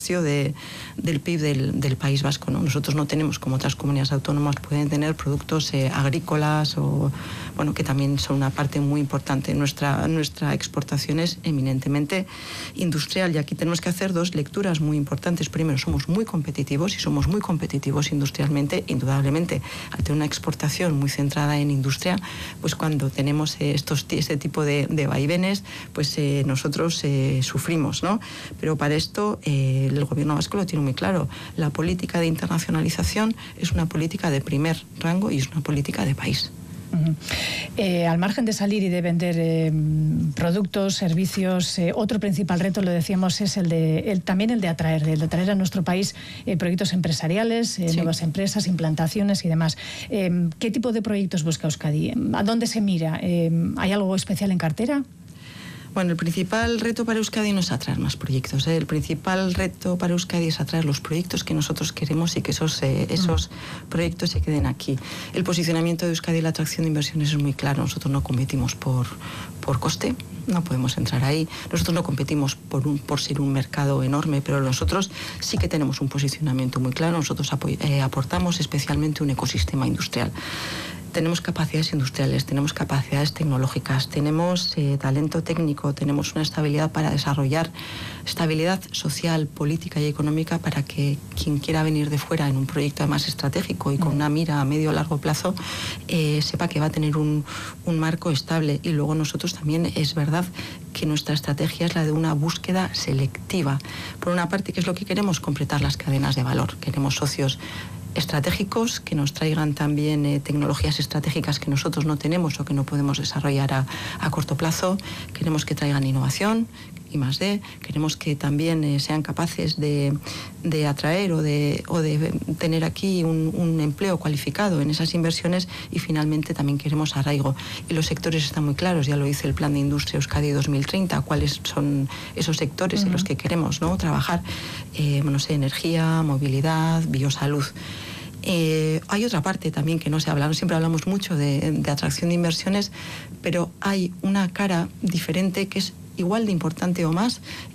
del PIB del País Vasco, ¿no? Nosotros no tenemos, como otras comunidades autónomas pueden tener, productos agrícolas o, bueno, que también son una parte muy importante. Nuestra exportación es eminentemente industrial, y aquí tenemos que hacer dos lecturas muy importantes. Primero, somos muy competitivos, y somos muy competitivos industrialmente, indudablemente. Al tener una exportación muy centrada en industria, pues cuando tenemos este tipo de vaivenes, pues nosotros sufrimos, ¿no? Pero para esto el gobierno vasco lo tiene muy claro. La política de internacionalización es una política de primer rango y es una política de país. Al margen de salir y de vender productos, servicios, otro principal reto, lo decíamos, es también el de atraer a nuestro país proyectos empresariales, nuevas empresas, implantaciones y demás. ¿Qué tipo de proyectos busca Euskadi? ¿A dónde se mira? ¿Hay algo especial en cartera? Bueno, el principal reto para Euskadi no es atraer más proyectos. El principal reto para Euskadi es atraer los proyectos que nosotros queremos y que esos proyectos se queden aquí. El posicionamiento de Euskadi y la atracción de inversiones es muy claro. Nosotros no competimos por coste, no podemos entrar ahí. Nosotros no competimos por ser un mercado enorme, pero nosotros sí que tenemos un posicionamiento muy claro. Nosotros aportamos especialmente un ecosistema industrial. Tenemos capacidades industriales, tenemos capacidades tecnológicas, tenemos talento técnico, tenemos una estabilidad para desarrollar, estabilidad social, política y económica para que quien quiera venir de fuera en un proyecto además estratégico y con una mira a medio o largo plazo sepa que va a tener un marco estable. Y luego nosotros también es verdad que nuestra estrategia es la de una búsqueda selectiva. Por una parte, ¿qué es lo que queremos? Completar las cadenas de valor. Queremos socios estratégicos que nos traigan también tecnologías estratégicas que nosotros no tenemos o que no podemos desarrollar a corto plazo. Queremos que traigan innovación, I+D. Queremos que también sean capaces de atraer o de tener aquí un empleo cualificado en esas inversiones. Y finalmente también queremos arraigo. Y los sectores están muy claros, ya lo dice el Plan de Industria Euskadi 2030, cuáles son esos sectores en los que queremos, ¿no?, trabajar. No sé, energía, movilidad, biosalud. Hay otra parte también que no se habla, siempre hablamos mucho de atracción de inversiones, pero hay una cara diferente que es igual de importante o más,